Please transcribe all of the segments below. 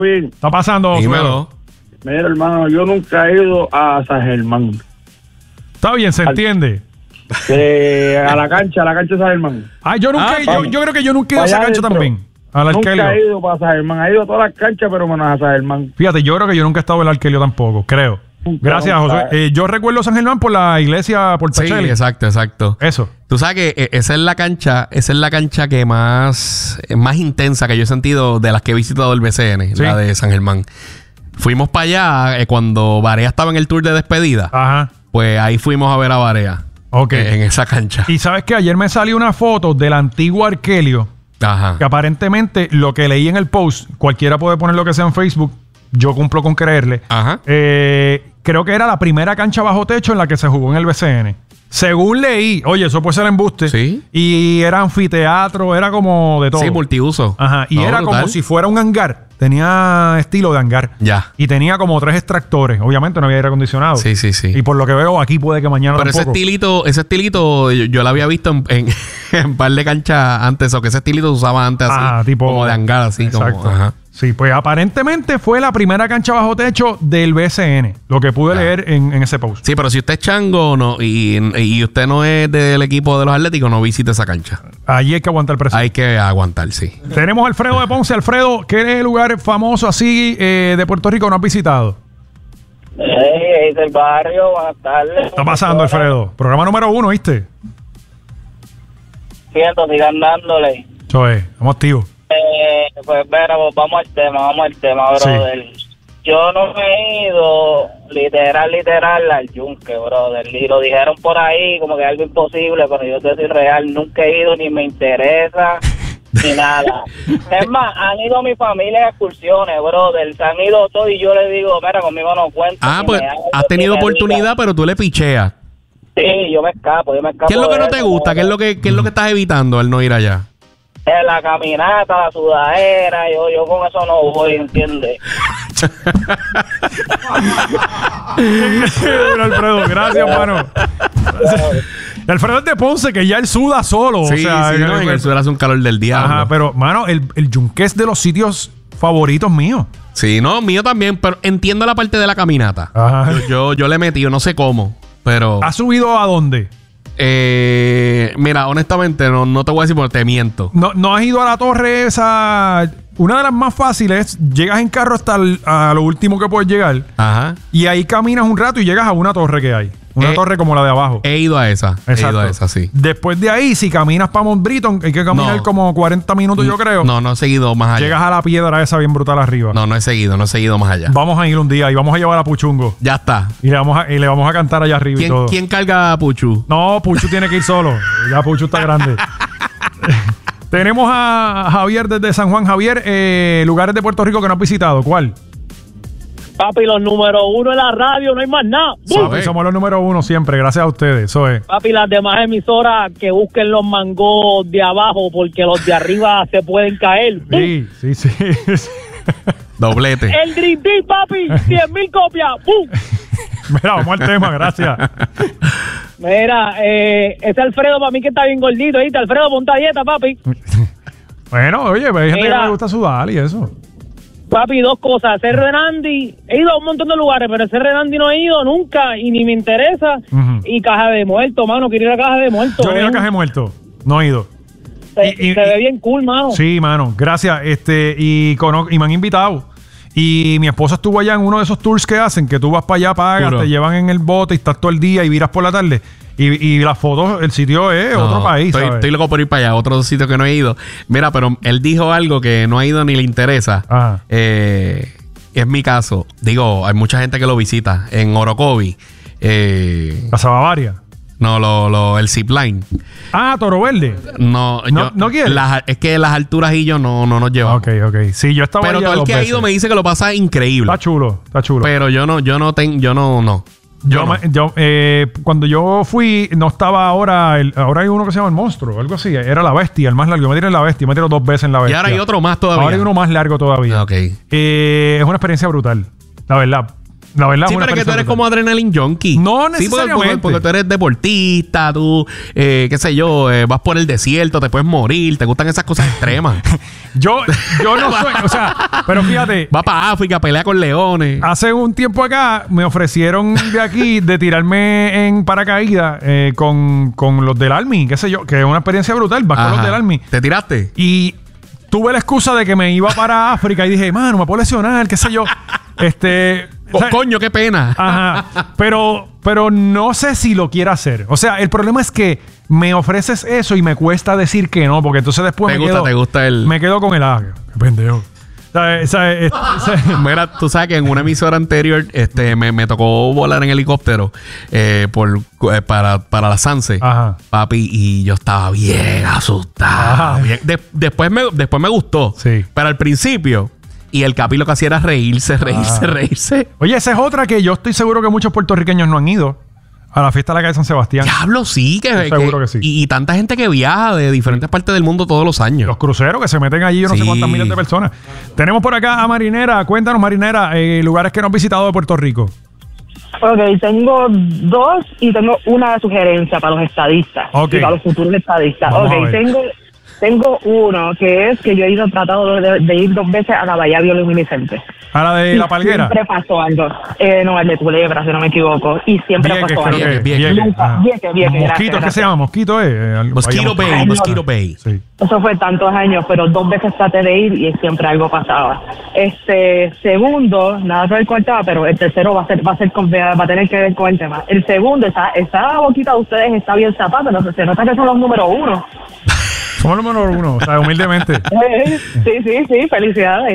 ¿Qué está pasando, Dímelo. Mira, hermano, yo nunca he ido a San Germán. Está bien, se entiende. A la cancha de San Germán. Yo creo que yo nunca he ido a esa cancha también. Nunca he ido para San Germán. He ido a todas las canchas, pero menos a San Germán. Fíjate, yo creo que yo nunca he estado en el Arkelio tampoco, creo. Gracias, José. Yo recuerdo San Germán por la iglesia Portacheli. Sí, exacto. Eso. Tú sabes que esa es la cancha que más intensa que yo he sentido de las que he visitado el BCN, ¿sí? La de San Germán. Fuimos para allá cuando Barea estaba en el tour de despedida. Ajá. Pues ahí fuimos a ver a Barea. Ok. En esa cancha. Y sabes que ayer me salió una foto del antiguo Arkelio. Ajá. Que aparentemente lo que leí en el post, cualquiera puede poner lo que sea en Facebook. Yo cumplo con creerle. Ajá. Creo que era la primera cancha bajo techo en la que se jugó en el BCN. Según leí, oye, eso puede ser embuste. Sí. Y era anfiteatro, era como de todo. Sí, multiuso. Ajá. Y era brutal. Como si fuera un hangar. Tenía estilo de hangar. Ya. Y tenía como 3 extractores. Obviamente no había aire acondicionado. Sí. Y por lo que veo, aquí puede que mañana pero tampoco. ese estilito, yo lo había visto en un par de canchas antes. O que ese estilito se usaba antes así. Tipo, como de hangar, así. Exacto. Como, ajá. Sí, pues aparentemente fue la primera cancha bajo techo del BCN, lo que pude leer en ese post. Sí, pero si usted es chango y usted no es del equipo de los Atléticos, no visite esa cancha. Allí hay que aguantar presión. Hay que aguantar, sí. Tenemos a Alfredo de Ponce. Alfredo, ¿qué lugar famoso así de Puerto Rico no has visitado? Es del barrio, buenas tardes. ¿Qué está pasando, Alfredo? Programa número 1, ¿viste? Sigan dándole. Eso es, estamos activos. Pues mira, vamos al tema, brother. Sí. Yo no me he ido literal al yunque, brother. Y lo dijeron por ahí como que es algo imposible, pero yo te soy real, nunca he ido, ni me interesa, ni nada. Es más, han ido mi familia a excursiones, brother. Se han ido todos y yo les digo, mira, conmigo no cuenta. Pues has tenido oportunidad, pero tú le picheas. Sí, yo me escapo. ¿Qué es lo que no te gusta? ¿Qué es lo que estás evitando al no ir allá? La caminata, la sudadera, yo con eso no voy, ¿entiendes? Alfredo, gracias, mano. Alfredo es de Ponce, que ya él suda solo. Sí, en el sur hace un calor del diablo. Ajá, pero, mano, el yunque es de los sitios favoritos míos. Sí, mío también, pero entiendo la parte de la caminata. Ajá. Yo le he metido, no sé cómo, pero... ¿Has subido a dónde? Mira, honestamente no te voy a decir porque te miento. No has ido a la torre esa. Una de las más fáciles, llegas en carro hasta a lo último que puedes llegar. Ajá. Y ahí caminas un rato y llegas a una torre que hay. Una torre como la de abajo. He ido a esa. Exacto. He ido a esa, sí. Después de ahí, si caminas para Mount Britton, hay que caminar como 40 minutos, yo creo. No he seguido más allá. Llegas a la piedra esa bien brutal arriba. No he seguido más allá. Vamos a ir un día y vamos a llevar a Puchungo. Ya está. Y le vamos a cantar allá arriba y todo. ¿Quién carga a Puchu? No, Puchu tiene que ir solo. Ya Puchu está grande. Tenemos a Javier desde San Juan. Javier, lugares de Puerto Rico que no has visitado. ¿Cuál? Papi, los número 1 en la radio, no hay más nada. Somos los número 1 siempre, gracias a ustedes. Eso es. Papi, las demás emisoras que busquen los mangos de abajo porque los de arriba se pueden caer. Sí. Doblete. El Dream Team, papi, 100,000 copias. ¡Bum! Mira, vamos al tema, gracias. Mira, ese Alfredo para mí que está bien gordito, ¿viste? Alfredo, ponte a dieta, papi. Bueno, oye, hay gente que le gusta sudar y eso. Papi, 2 cosas. Cerro de Nandi, he ido a un montón de lugares, pero Cerro de Nandi no he ido nunca y ni me interesa. Y Caja de Muertos, mano, quiero ir a Caja de Muertos. Yo no he ido a Caja de Muertos, no he ido. Se ve bien cool, mano. Sí, mano, gracias. Y me han invitado. Y mi esposa estuvo allá en uno de esos tours que hacen, que tú vas para allá, pagas, te llevan en el bote y estás todo el día y viras por la tarde. Y las fotos, el sitio es otro país. Estoy loco por ir para allá, otro sitio que no he ido. Mira, pero él dijo algo que no ha ido ni le interesa. Ajá. Es mi caso. Digo, hay mucha gente que lo visita. En Orocovi. Casa Bavaria. No, el zipline. Toro Verde. No quieres. Es que las alturas y yo no nos llevamos. Ok. Sí, yo estaba. Pero todo el que ha ido me dice que lo pasa increíble. Está chulo. Pero yo no. Cuando yo fui, no estaba ahora hay uno que se llama el Monstruo, algo así. Era la Bestia, el más largo. Yo me tiré en la Bestia, me tiré 2 veces en la Bestia. Y ahora hay otro más todavía. Ahora hay uno más largo todavía. Ok. Es una experiencia brutal, la verdad. La verdad, sí, una pero es que tú eres brutal. como adrenaline junkie. No Sí, necesariamente. porque tú eres deportista, tú, qué sé yo, vas por el desierto, te puedes morir, te gustan esas cosas extremas. Yo no soy, o sea, pero fíjate, Va para África, pelea con leones. hace un tiempo acá me ofrecieron de aquí de tirarme en paracaídas con los del Army, qué sé yo, que es una experiencia brutal, vas con los Ajá. del Army. ¿Te tiraste? Y tuve la excusa de que me iba para África y dije, mano, me puedo lesionar, qué sé yo. O sea, Coño, qué pena. ajá. Pero no sé si lo quiero hacer. O sea, el problema es que me ofreces eso y me cuesta decir que no, porque entonces después Te gusta el... me quedo con el qué pendejo. Mira, tú sabes que en una emisora anterior me tocó volar en helicóptero para la Sanse, Ajá. papi, y yo estaba bien asustado. Ajá. Bien. Después me gustó. Sí. Pero al principio, y el Capi lo que hacía era reírse. Oye, esa es otra que yo estoy seguro que muchos puertorriqueños no han ido. A la fiesta de la calle San Sebastián. Diablo, sí. Seguro que sí. Y tanta gente que viaja de diferentes partes del mundo todos los años. Los cruceros que se meten allí, yo no sé Sí. cuántas miles de personas. Tenemos por acá a Marinera. Cuéntanos, Marinera, lugares que no has visitado de Puerto Rico. Ok, tengo dos y tengo una sugerencia para los estadistas Ok. y para los futuros estadistas. Vamos a Ok, ver. tengo uno que es que yo he tratado de ir 2 veces a la Bahía Bioluminiscente. A la de Y La Palguera. Siempre pasó algo. No, el de Culebra, si no me equivoco. Y siempre Vieques, pasó creo algo. que es. Vieques. Vieques. Nunca. Ajá. Vieques, Mosquito, gracias, ¿qué se llama? Mosquito es. Mosquito Bay, Ay, Mosquito Bay. Sí. Eso fue tantos años, pero 2 veces traté de ir y siempre algo pasaba. Segundo, nada que ver con el tema, pero el tercero va a tener que ver con el tema. El segundo, esa boquita de ustedes está bien zapada, pero se nota que son los número 1. Somos el número 1, o sea, humildemente. Sí, felicidades.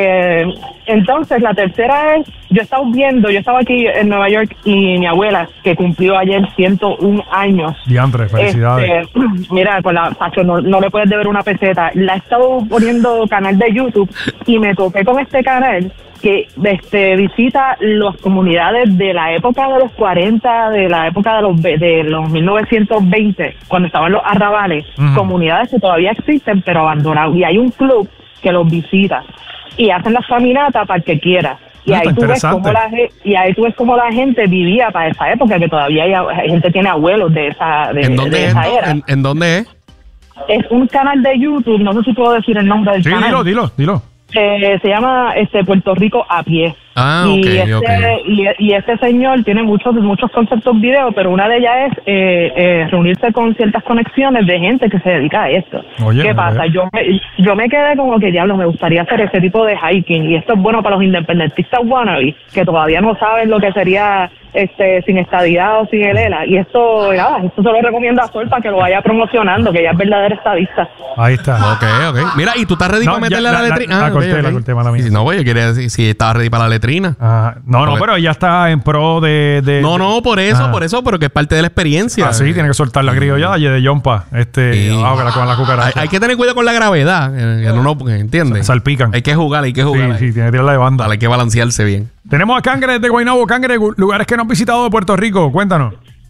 Entonces, la tercera es, yo estaba aquí en Nueva York y mi abuela, que cumplió ayer 101 años. Diantre, felicidades. Mira, con la Pacho, no le puedes deber una peseta. La he estado poniendo canal de YouTube y me topé con este canal que visita las comunidades de la época de los 40, de la época de los 1920, cuando estaban los arrabales, Ujú. comunidades que todavía existen pero abandonadas, y hay un club que los visita y hacen las caminatas para el que quiera. Y Ah, ahí, está tú ves interesante. cómo la gente vivía para esa época, que todavía hay gente tiene abuelos de esa ¿En dónde de es? esa era. ¿En dónde es? Es un canal de YouTube, no sé si puedo decir el nombre del Sí, canal. dilo. Se llama Puerto Rico a pie. Ah, y ok. y este señor tiene muchos conceptos video, pero una de ellas es reunirse con ciertas conexiones de gente que se dedica a esto. Oye, ¿Qué pasa? Yo me quedé como que, diablo, me gustaría hacer ese tipo de hiking, y esto es bueno para los independentistas wannabe, que todavía no saben lo que sería sin estadidad o sin el ELA, y esto se lo recomiendo a Sol para que lo vaya promocionando, que ella es verdadera estadista. Ahí está. Ok. Mira, ¿y tú estás ready para meterle a la letrina? La corté, mala mía. Sí, no, pues yo quería decir si estaba ready para la letrina. Ajá. No, Porque- pero ella está en pro de No, por eso, pero que es parte de la experiencia. sí, tiene que soltar la criollada de Yompa. Sí. Con la cucaracha. Hay que tener cuidado con la gravedad, que no, ¿entiendes? Salpican. Hay que jugar ahí. Sí, tiene que tirarla de banda. Vale, hay que balancearse bien. Tenemos a Cangre de Guaynabo. Cangre, lugares que no has visitado de Puerto Rico. Cuéntanos.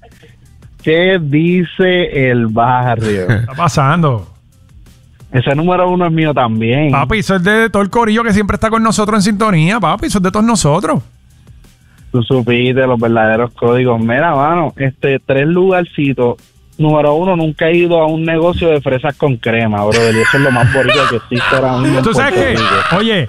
¿Qué dice el barrio? ¿Qué está pasando? Ese número 1 es mío también. Papi, eso es de todo el corillo que siempre está con nosotros en sintonía, papi. Eso es de todos nosotros. Tú supiste los verdaderos códigos. Mira, mano, 3 lugarcitos. Número 1, nunca he ido a un negocio de fresas con crema, brother. Y eso es lo más bonito que existe ahora mismo en ¿Tú sabes Puerto qué? Rico. Oye,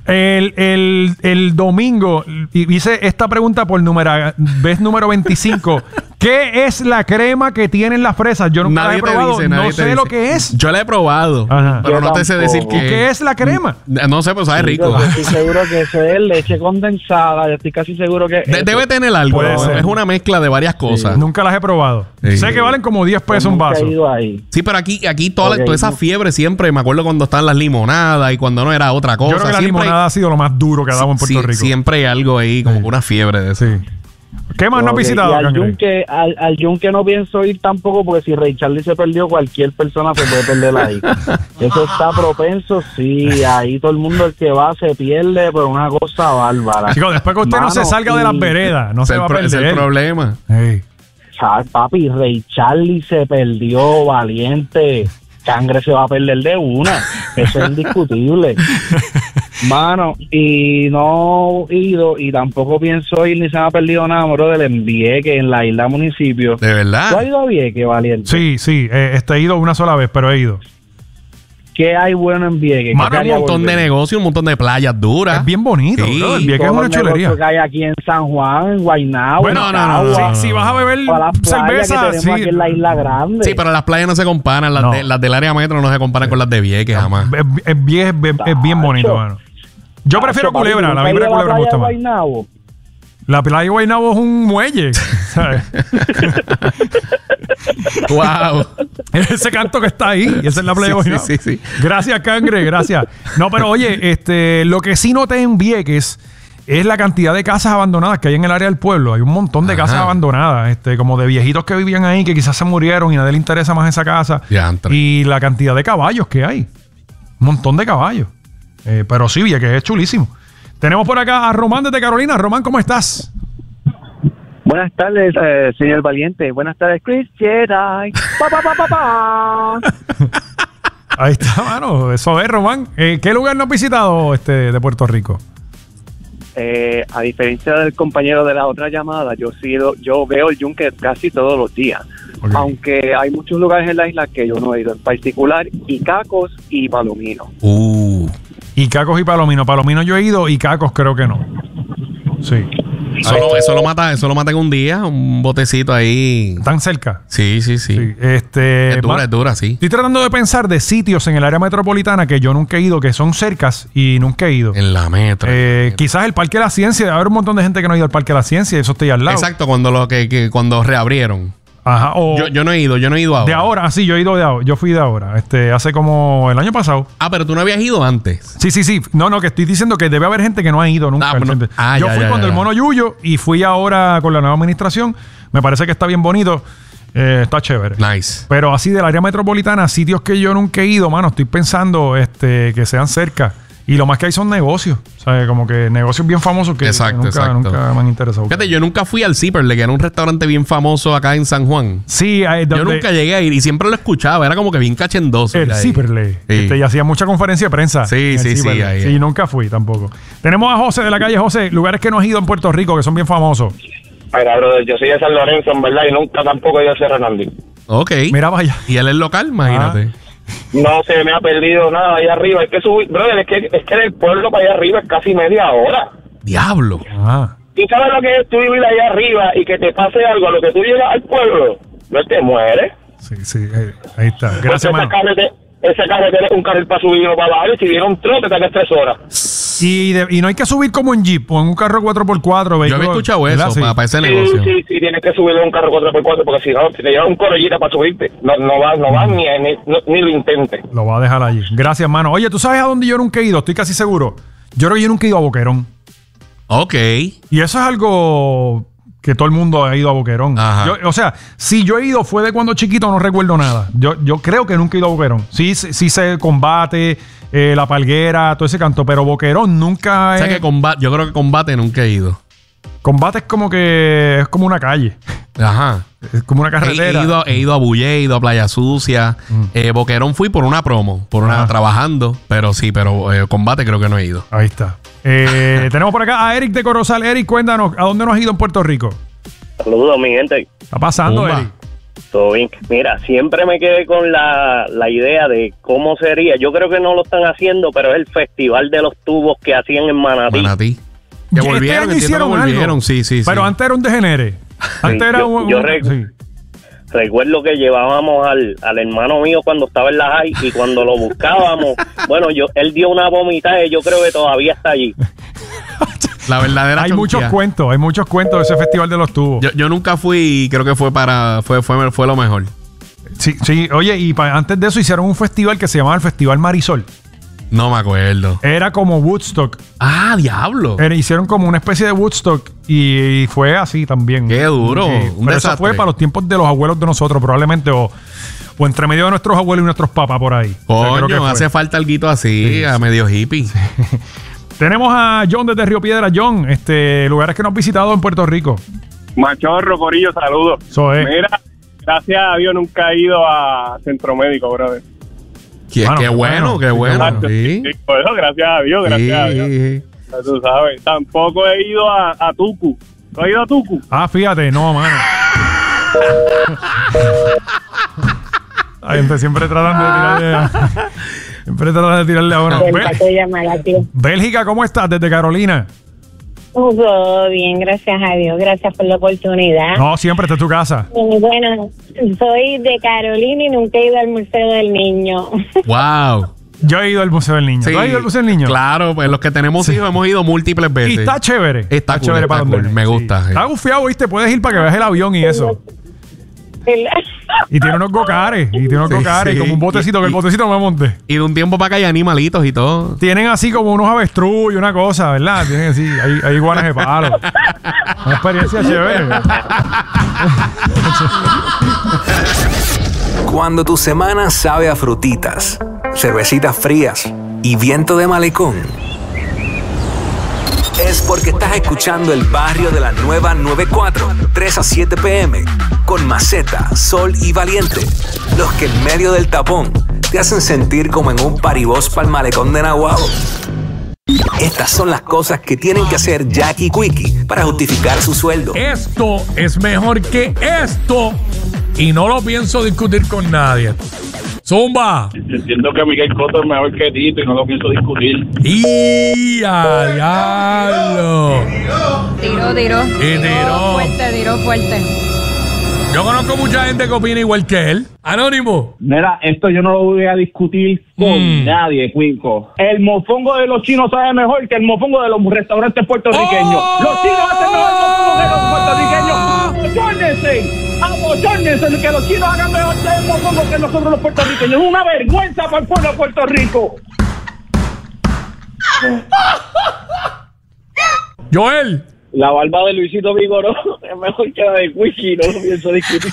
el domingo hice esta pregunta por vez número 25. ¿Qué es la crema que tienen las fresas? Yo nunca la he probado. No sé lo que es. Yo la he probado, Ajá. pero Yo no te sé decir tampoco. ¿Qué es la crema? No sé, pues sabe rico. Yo estoy seguro que eso es leche condensada. Yo estoy casi seguro que Debe tener algo. Puede ser. Es una mezcla de varias cosas. Nunca las he probado. Sí. Sé que valen como 10 pesos un nunca vaso. he ido ahí. Sí, pero aquí toda Ok. esa fiebre siempre, me acuerdo cuando estaban las limonadas y cuando no era otra cosa. Yo creo que la siempre limonada ha sido lo más duro que ha dado en Puerto Rico. Siempre hay algo ahí, como una fiebre de eso. Sí. ¿Qué más no has Ok, visitado, y al Cangre? yunque, al yunque no pienso ir tampoco, porque si Ray Charlie se perdió, cualquier persona se puede perder ahí. Eso está propenso, sí, ahí todo el mundo el que va se pierde, pero una cosa bárbara. Chicos, después que usted no se Mano, salga de las y- veredas, no Ese se va a es el perder. problema. Ey. Papi, Ray Charlie se perdió, valiente. Cangre se va a perder de una. Eso es indiscutible. Mano, y no he ido y tampoco pienso ir ni se me ha perdido nada, brother, en Vieques, en la isla municipio. ¿De verdad? ¿Tú has ido a Vieques, Valiente? Sí, he ido una sola vez, pero he ido. ¿Qué hay bueno en Vieques? Mano, un montón de negocios, un montón de playas duras. Es bien bonito, Sí. bro. El Vieques es Todos una los chulería. negocios que hay aquí en San Juan, en Guaynabo, Bueno, en no. Cagua, Si vas a beber para las playas cerveza, que tenemos aquí en la isla grande. Sí, pero las playas no se comparan. Las, No. las del área metro no se comparan con las de Vieques jamás. Es bien bonito, mano. Yo prefiero Tacho, papi, Culebra, la ¿nunca has vibra de ido a Culebra me gusta playa más. de Guaynabo? La playa de Guaynabo es un muelle, ¿sabes? ¡Wow! Ese canto que está ahí, esa es la playa de Guaynabo. Sí. Gracias, Cangre, gracias. No, pero oye, lo que sí noté en Vieques es la cantidad de casas abandonadas que hay en el área del pueblo. Hay un montón de Ajá. casas abandonadas, como de viejitos que vivían ahí, que quizás se murieron y a nadie le interesa más esa casa. Diantre. Y la cantidad de caballos que hay. Un montón de caballos. Pero sí, Vieques es chulísimo. Tenemos por acá a Román desde Carolina. Román, ¿cómo estás? Buenas tardes, señor Valiente. Buenas tardes, Chris Jedi. Pa. Ahí está, mano. Eso es, Román. ¿Qué lugar no has visitado de Puerto Rico? A diferencia del compañero de la otra llamada, yo veo el Yunque casi todos los días. Ok. Aunque hay muchos lugares en la isla que yo no he ido, en particular Icacos y Palomino. Y Cacos y Palomino. Palomino yo he ido y Cacos creo que no. Sí. Eso lo mata en un día, un botecito ahí. ¿Tan cerca? Sí. Sí. Es dura, sí. Estoy tratando de pensar de sitios en el área metropolitana que yo nunca he ido, que son cercas y nunca he ido. En la metro. Quizás el Parque de la Ciencia. Debe haber un montón de gente que no ha ido al Parque de la Ciencia y eso está ahí al lado. Exacto, cuando reabrieron. Ajá. O Yo no he ido ahora. de ahora, sí, yo he ido de ahora. Yo fui de ahora. Hace como el año pasado. Ah, pero tú no habías ido antes. Sí. No, que estoy diciendo que debe haber gente que no ha ido nunca. Ah, pues no. Yo Ya, fui ya, cuando ya. el mono Yuyo y fui ahora con la nueva administración. Me parece que está bien bonito. Está chévere. Nice. Pero así del área metropolitana, sitios que yo nunca he ido, mano, estoy pensando que sean cerca. Y lo más que hay son negocios. O sea, como que negocios bien famosos que Exacto. nunca me han interesado. Fíjate, yo nunca fui al Zipperle, que era un restaurante bien famoso acá en San Juan. Sí, Yo nunca llegué a ir y siempre lo escuchaba. Era como que bien cachendoso. el ahí. Zipperle. Sí. Y hacía mucha conferencia de prensa. Sí, en el sí, Zipperle. ahí. Sí, nunca fui tampoco. Tenemos a José de la calle José. Lugares que no has ido en Puerto Rico, que son bien famosos. Mira, brother, yo soy de San Lorenzo, en verdad, y nunca tampoco he ido a Cerro Hernández. Ok. Mira, vaya. Y él es local, imagínate. No se me ha perdido nada allá arriba. Es que subir, brother, es que del pueblo para allá arriba es casi media hora. Diablo. Ah. ¿Tú sabes lo que es tú vivir allá arriba y que te pase algo a lo que tú llegas al pueblo? No te mueres. Sí. Ahí está. Gracias, Porque mano. esa carretera es un carril para subir y no para bajar. Y si viene un trote, te hagas 3 horas. Y no hay que subir como en Jeep o en un carro 4x4. Yo había escuchado eso para ese Sí, negocio. sí, tienes que subirle un carro 4x4 porque si no, si te llevas un corollita para subirte, no va ni lo intentes. Lo voy a dejar allí. Gracias, mano. Oye, ¿tú sabes a dónde yo nunca he ido? Estoy casi seguro. Yo creo que yo nunca he ido a Boquerón. Ok. Y eso es algo que todo el mundo ha ido a Boquerón. Ajá. O sea, si yo he ido fue de cuando chiquito, no recuerdo nada. Yo creo que nunca he ido a Boquerón. Sí se combate, la palguera, todo ese canto, pero Boquerón nunca O sea que yo creo que combate nunca he ido. Combate es como que es como una calle. Ajá. Es como una carretera. He ido a Bullé, he ido a Playa Sucia. Boquerón fui por una promo, trabajando. Pero sí, combate creo que no he ido. Ahí está. Tenemos por acá a Eric de Corozal. Eric, cuéntanos, ¿a dónde nos has ido en Puerto Rico? Saludos, mi gente. ¿Está pasando, Zumba. Eric? Todo bien. Mira, siempre me quedé con la idea de cómo sería. Yo creo que no lo están haciendo, pero es el festival de los tubos que hacían en Manatí. Manatí. Que Este volvieron, año entiendo hicieron que volvieron. algo. Sí. Pero antes era un degenere. Antes era sí. Recuerdo que llevábamos al hermano mío cuando estaba en la high y cuando lo buscábamos, bueno, él dio una vomitada y yo creo que todavía está allí. La verdadera Hay muchos cuentos de ese festival de los tubos. Yo nunca fui y creo que fue lo mejor. Sí. Oye, y antes de eso hicieron un festival que se llamaba el Festival Marisol. No me acuerdo. Era como Woodstock. Ah, diablo. Hicieron como una especie de Woodstock y fue así también. Qué duro. Un Pero eso desastre. fue para los tiempos de los abuelos de nosotros, probablemente, o entre medio de nuestros abuelos y nuestros papás por ahí. O sea, creo que Coño, fue. hace falta algo así, a medio hippie. Tenemos a John desde Río Piedra. John, lugares que no has visitado en Puerto Rico. Machorro, Corillo, saludos. Eso es. Mira, gracias a Dios nunca he ido a Centro Médico, brother. Qué bueno. Sí. Por eso, gracias a Dios. Tú sabes, tampoco he ido a Tucu. ¿Tú has ido a Tucu? Ah, fíjate, no, mano. La gente siempre tratando de tirarle a uno. Bélgica, ¿cómo estás desde Carolina? Todo bien, gracias a Dios. Gracias por la oportunidad. No, siempre está en tu casa. Bueno, soy de Carolina y nunca he ido al Museo del Niño. ¡Wow! Yo he ido al Museo del Niño. Sí, ¿Tú has ido al Museo del Niño? Claro, pues los que tenemos hijos hemos ido múltiples veces. Y está chévere. Está chévere cool, para está cool. Me gusta. Está gufiado, ¿viste? Puedes ir para que veas el avión y eso. Y tiene unos gocares. Como un botecito, que el botecito me monte. Y de un tiempo para acá hay animalitos y todo. Tienen así como unos avestruz y una cosa, ¿verdad? Tienen así, hay iguanas de palo. Una experiencia chévere. Cuando tu semana sabe a frutitas, cervecitas frías y viento de malecón, es porque estás escuchando El Barrio de la Nueva 94, 3 a 7 p.m. con Maceta, Sol y Valiente. Los que en medio del tapón te hacen sentir como en un paribós para el malecón de Nahuatl. Estas son las cosas que tienen que hacer Jackie y Quickie para justificar su sueldo. Esto es mejor que esto y no lo pienso discutir con nadie. ¡Zumba! Entiendo que Miguel Cotto es mejor que Tito y no lo pienso discutir. ¡Y a diablo! Tiró. Y tiró. Tiró fuerte. Yo conozco mucha gente que opina igual que él. Anónimo. Mira, esto yo no lo voy a discutir con nadie, Cuico. El mofongo de los chinos sabe mejor que el mofongo de los restaurantes puertorriqueños. Los chinos hacen mejor mofongo que los puertorriqueños. ¡Abochórnense! Que los chinos hagan mejor el mofongo que nosotros los puertorriqueños. Es una vergüenza para el pueblo de Puerto Rico. Joel. La barba de Luisito Vigoró es mejor que la de Quickie, no lo pienso discutir.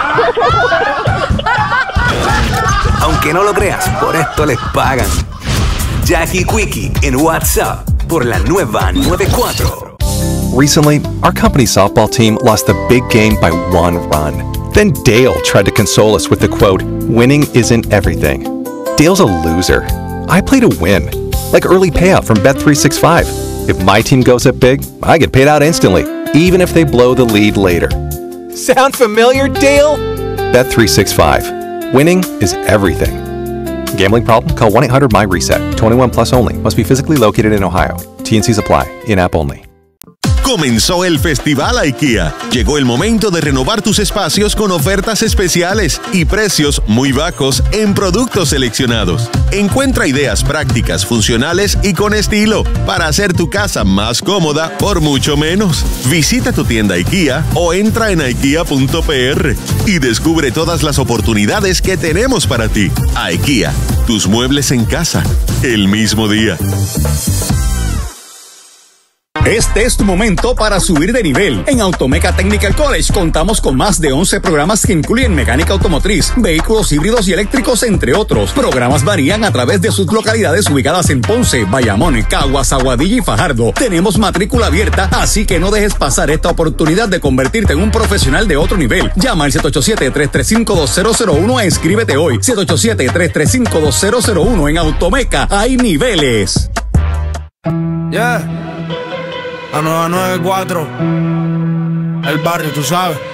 Aunque no lo creas, por esto les pagan. Jackie y Quickie en WhatsApp por la Nueva 94. Recently, our company softball team lost the big game by 1 run. Then Dale tried to console us with the quote, "Winning isn't everything." Dale's a loser. I play to win, like early payout from Bet365. If my team goes up big, I get paid out instantly, even if they blow the lead later. Sound familiar, Dale? Bet365. Winning is everything. Gambling problem? Call 1-800-MY-RESET. 21 plus only. Must be physically located in Ohio. T&Cs apply. In-app only. Comenzó el Festival IKEA. Llegó el momento de renovar tus espacios con ofertas especiales y precios muy bajos en productos seleccionados. Encuentra ideas prácticas, funcionales y con estilo para hacer tu casa más cómoda por mucho menos. Visita tu tienda IKEA o entra en ikea.pr y descubre todas las oportunidades que tenemos para ti. IKEA, tus muebles en casa, el mismo día. Este es tu momento para subir de nivel. En Automeca Technical College contamos con más de 11 programas que incluyen mecánica automotriz, vehículos híbridos y eléctricos, entre otros. Programas varían a través de sus localidades ubicadas en Ponce, Bayamón, Caguas, Aguadilla y Fajardo. Tenemos matrícula abierta, así que no dejes pasar esta oportunidad de convertirte en un profesional de otro nivel. Llama al 787-335-2001 e inscríbete hoy. 787-335-2001. En Automeca hay niveles. Yeah. La 994, el barrio, tú sabes.